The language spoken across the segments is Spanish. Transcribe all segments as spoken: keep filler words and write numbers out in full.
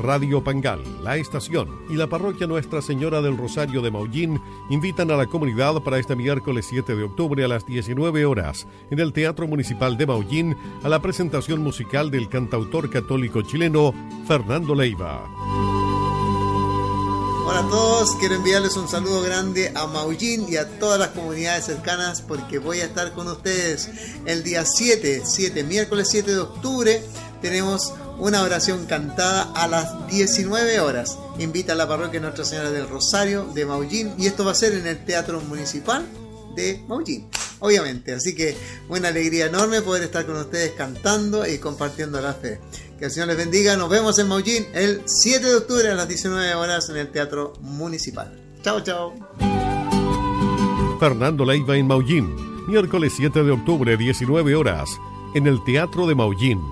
Radio Pangal, La Estación y la Parroquia Nuestra Señora del Rosario de Maullín invitan a la comunidad para este miércoles siete de octubre a las diecinueve horas en el Teatro Municipal de Maullín a la presentación musical del cantautor católico chileno Fernando Leiva. Hola a todos, quiero enviarles un saludo grande a Maullín y a todas las comunidades cercanas porque voy a estar con ustedes el día siete, siete, miércoles siete de octubre. Tenemos una oración cantada a las diecinueve horas. Invita a la parroquia Nuestra Señora del Rosario de Maullín y esto va a ser en el Teatro Municipal de Maullín, obviamente. Así que una alegría enorme poder estar con ustedes cantando y compartiendo la fe. Que el Señor les bendiga. Nos vemos en Maullín el siete de octubre a las diecinueve horas en el Teatro Municipal. Chao, chao. Fernando Leiva en Maullín, miércoles siete de octubre, diecinueve horas, en el Teatro de Maullín.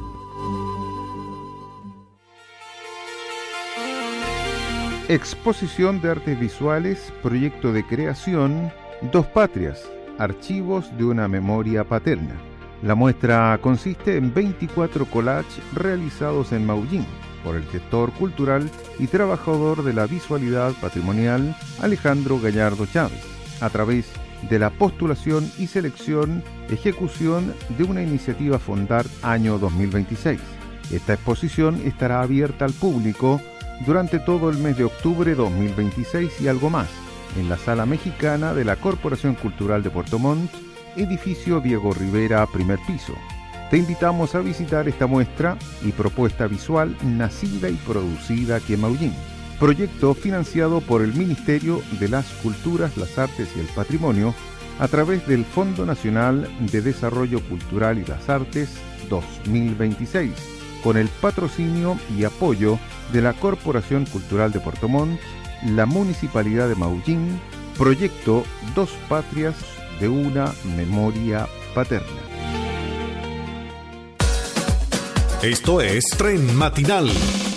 Exposición de artes visuales, proyecto de creación, Dos Patrias, archivos de una memoria paterna. La muestra consiste en veinticuatro collages realizados en Maullín por el gestor cultural y trabajador de la visualidad patrimonial Alejandro Gallardo Chávez, a través de la postulación y selección, ejecución de una iniciativa Fondar año dos mil veintiséis. Esta exposición estará abierta al público durante todo el mes de octubre dos mil veintiséis y algo más, en la Sala Mexicana de la Corporación Cultural de Puerto Montt, edificio Diego Rivera, primer piso. Te invitamos a visitar esta muestra y propuesta visual nacida y producida aquí en Maullín. Proyecto financiado por el Ministerio de las Culturas, las Artes y el Patrimonio a través del Fondo Nacional de Desarrollo Cultural y las Artes dos mil veintiséis, con el patrocinio y apoyo de la Corporación Cultural de Puerto Montt, la Municipalidad de Maullín, proyecto Dos Patrias de una memoria paterna. Esto es Tren Matinal.